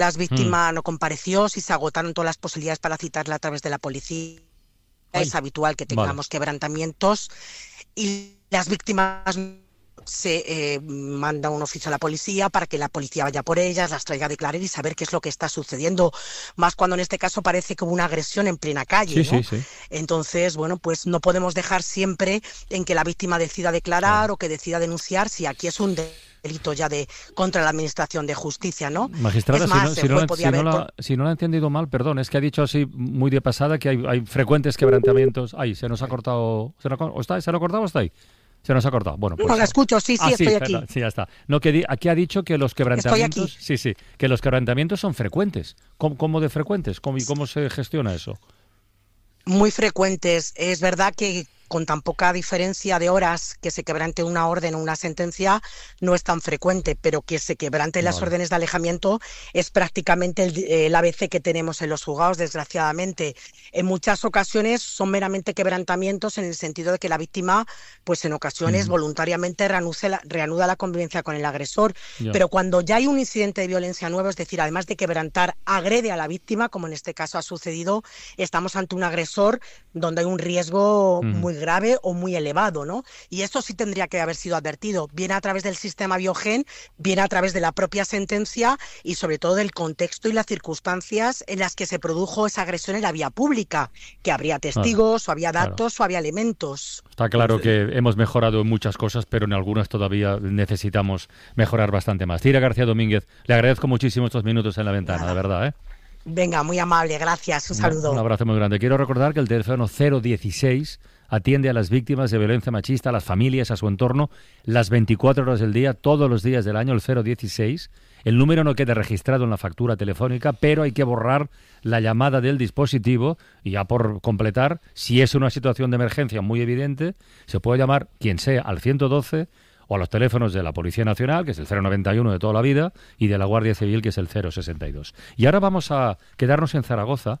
las víctimas no compareció, si se agotaron todas las posibilidades para citarla a través de la policía. Es habitual que tengamos quebrantamientos y las víctimas se manda un oficio a la policía para que la policía vaya por ellas, las traiga a declarar y saber qué es lo que está sucediendo, más cuando en este caso parece que hubo una agresión en plena calle, ¿no? Sí. Entonces, bueno, pues no podemos dejar siempre en que la víctima decida declarar o que decida denunciar si aquí es un delito ya contra la administración de justicia, ¿no? Magistrada, es más, si no la he entendido mal, perdón, es que ha dicho así muy de pasada que hay frecuentes quebrantamientos. Ay, se nos ha cortado. ¿Se lo ha cortado o está ahí? Se nos ha cortado. Bueno, pues, no, la escucho, sí, estoy aquí. Sí, ya está. No, aquí ha dicho que los quebrantamientos... Sí, que los quebrantamientos son frecuentes. ¿Cómo de frecuentes? ¿Cómo se gestiona eso? Muy frecuentes. Es verdad que con tan poca diferencia de horas que se quebrante una orden o una sentencia no es tan frecuente, pero que se quebranten las órdenes de alejamiento es prácticamente el ABC que tenemos en los juzgados, desgraciadamente. En muchas ocasiones son meramente quebrantamientos en el sentido de que la víctima, pues en ocasiones voluntariamente reanuda la convivencia con el agresor, pero cuando ya hay un incidente de violencia nuevo, es decir, además de quebrantar, agrede a la víctima, como en este caso ha sucedido, estamos ante un agresor donde hay un riesgo muy grave o muy elevado, ¿no? Y esto sí tendría que haber sido advertido, bien a través del sistema Biogen, bien a través de la propia sentencia y sobre todo del contexto y las circunstancias en las que se produjo esa agresión en la vía pública, que habría testigos o había datos o había elementos. Está claro que hemos mejorado en muchas cosas, pero en algunas todavía necesitamos mejorar bastante más. Cira García Domínguez, le agradezco muchísimo estos minutos en la ventana, de verdad, ¿eh? Venga, muy amable, gracias, un saludo. Un abrazo muy grande. Quiero recordar que el teléfono 016 atiende a las víctimas de violencia machista, a las familias, a su entorno, las 24 horas del día, todos los días del año, el 016. El número no queda registrado en la factura telefónica, pero hay que borrar la llamada del dispositivo y ya por completar, si es una situación de emergencia muy evidente, se puede llamar quien sea al 112 o a los teléfonos de la Policía Nacional, que es el 091 de toda la vida, y de la Guardia Civil, que es el 062. Y ahora vamos a quedarnos en Zaragoza,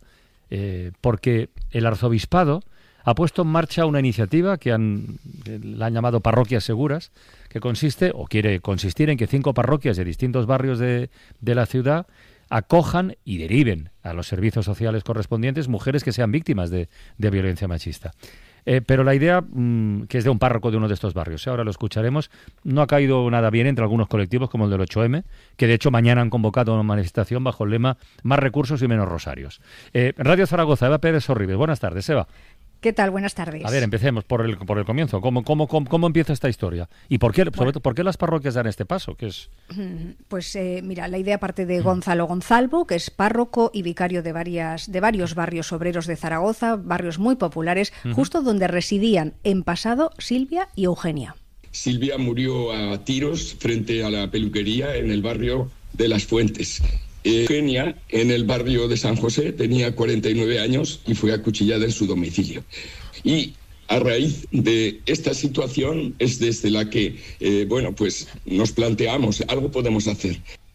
porque el Arzobispado ha puesto en marcha una iniciativa que la han llamado Parroquias Seguras, que consiste, o quiere consistir en que 5 parroquias de distintos barrios de la ciudad acojan y deriven a los servicios sociales correspondientes mujeres que sean víctimas de violencia machista. Pero la idea, que es de un párroco de uno de estos barrios, ahora lo escucharemos, no ha caído nada bien entre algunos colectivos como el del 8M, que de hecho mañana han convocado una manifestación bajo el lema Más recursos y menos rosarios. Radio Zaragoza, Eva Pérez Sorribes. Buenas tardes, Eva. ¿Qué tal? Buenas tardes. A ver, empecemos por el comienzo. ¿Cómo empieza esta historia? ¿Y por qué, sobre todo, por qué las parroquias dan este paso? Pues mira, la idea parte de Gonzalo Gonzalvo, que es párroco y vicario de varios barrios obreros de Zaragoza, barrios muy populares, justo donde residían en pasado Silvia y Eugenia. Silvia murió a tiros frente a la peluquería en el barrio de Las Fuentes. Eugenia, en el barrio de San José, tenía 49 años y fue acuchillada en su domicilio. Y a raíz de esta situación es desde la que, pues nos planteamos, algo podemos hacer.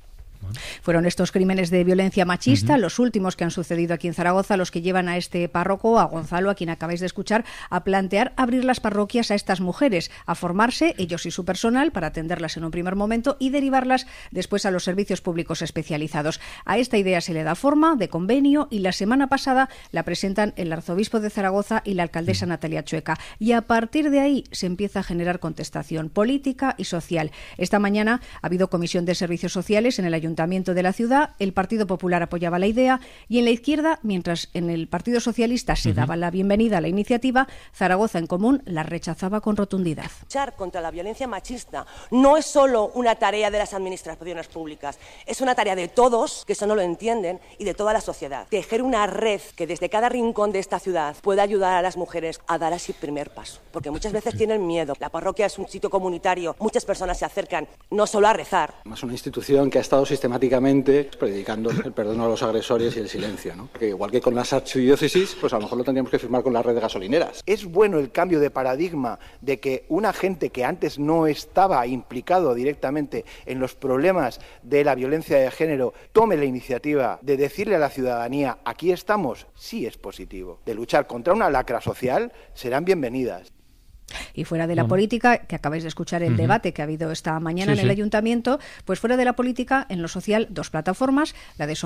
Fueron estos crímenes de violencia machista, los últimos que han sucedido aquí en Zaragoza, los que llevan a este párroco, a Gonzalo, a quien acabáis de escuchar, a plantear abrir las parroquias a estas mujeres, a formarse, ellos y su personal, para atenderlas en un primer momento y derivarlas después a los servicios públicos especializados. A esta idea se le da forma de convenio y la semana pasada la presentan el arzobispo de Zaragoza y la alcaldesa Natalia Chueca. Y a partir de ahí se empieza a generar contestación política y social. Esta mañana ha habido comisión de servicios sociales en el Ayuntamiento de la ciudad, el Partido Popular apoyaba la idea y en la izquierda, mientras en el Partido Socialista se daba la bienvenida a la iniciativa, Zaragoza en Común la rechazaba con rotundidad. Luchar contra la violencia machista no es solo una tarea de las administraciones públicas, es una tarea de todos, que eso no lo entienden, y de toda la sociedad. Tejer una red que desde cada rincón de esta ciudad pueda ayudar a las mujeres a dar ese primer paso, porque muchas veces tienen miedo. La parroquia es un sitio comunitario, muchas personas se acercan no solo a rezar. Es una institución que ha estado sistemáticamente predicando el perdón a los agresores y el silencio, ¿no? Que igual que con las archidiócesis, pues a lo mejor lo tendríamos que firmar con la red de gasolineras. Es bueno el cambio de paradigma de que un agente que antes no estaba implicado directamente en los problemas de la violencia de género tome la iniciativa de decirle a la ciudadanía, aquí estamos, sí es positivo. De luchar contra una lacra social serán bienvenidas. Y fuera de la política, que acabáis de escuchar el debate que ha habido esta mañana en el Ayuntamiento, pues fuera de la política, en lo social, 2 plataformas, la de